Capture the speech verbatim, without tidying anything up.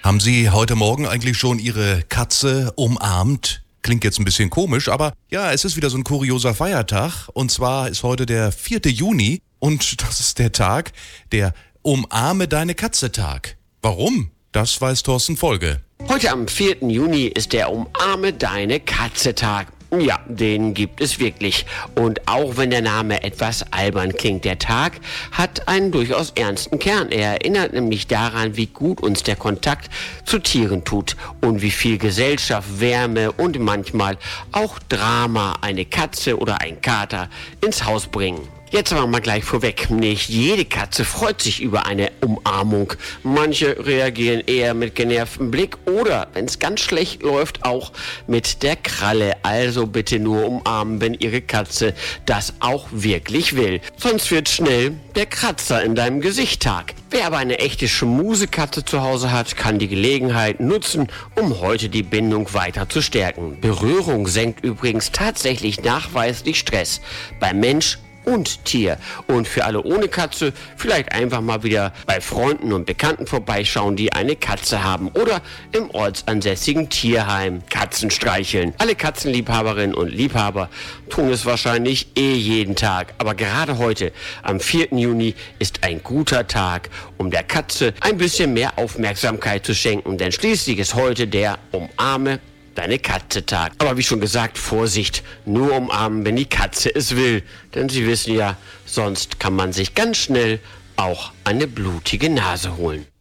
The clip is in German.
Haben Sie heute Morgen eigentlich schon Ihre Katze umarmt? Klingt jetzt ein bisschen komisch, aber ja, es ist wieder so ein kurioser Feiertag. Und zwar ist heute der vierte Juni und das ist der Tag, der Umarme deine Katze-Tag. Warum? Das weiß Thorsten Folge. Heute am vierten Juni ist der Umarme deine Katze-Tag. Ja, den gibt es wirklich. Und auch wenn der Name etwas albern klingt, der Tag hat einen durchaus ernsten Kern. Er erinnert nämlich daran, wie gut uns der Kontakt zu Tieren tut und wie viel Gesellschaft, Wärme und manchmal auch Drama eine Katze oder ein Kater ins Haus bringen. Jetzt aber mal gleich vorweg, nicht jede Katze freut sich über eine Umarmung. Manche reagieren eher mit genervtem Blick oder, wenn es ganz schlecht läuft, auch mit der Kralle. Also bitte nur umarmen, wenn Ihre Katze das auch wirklich will. Sonst wird schnell der Kratzer in deinem Gesicht Tag. Wer aber eine echte Schmusekatze zu Hause hat, kann die Gelegenheit nutzen, um heute die Bindung weiter zu stärken. Berührung senkt übrigens tatsächlich nachweislich Stress beim Mensch und Tier. Und für alle ohne Katze vielleicht einfach mal wieder bei Freunden und Bekannten vorbeischauen, die eine Katze haben oder im ortsansässigen Tierheim Katzen streicheln. Alle Katzenliebhaberinnen und Liebhaber tun es wahrscheinlich eh jeden Tag. Aber gerade heute, am vierten Juni, ist ein guter Tag, um der Katze ein bisschen mehr Aufmerksamkeit zu schenken. Denn schließlich ist heute der Umarme deine Katze-Tag. Aber wie schon gesagt, Vorsicht, nur umarmen, wenn die Katze es will. Denn Sie wissen ja, sonst kann man sich ganz schnell auch eine blutige Nase holen.